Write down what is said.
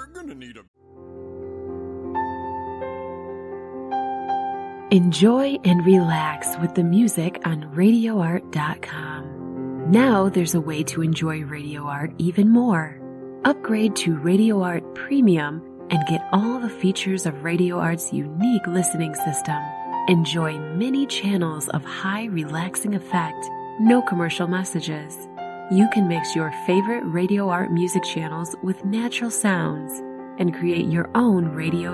gonna need a... Enjoy and relax with the music on RadioArt.com. Now there's a way to enjoy Radio Art even more. Upgrade to Radio Art Premium and get all the features of Radio Art's unique listening system. Enjoy many channels of high relaxing effect, no commercial messages. You can mix your favorite Radio Art music channels with natural sounds and create your own radio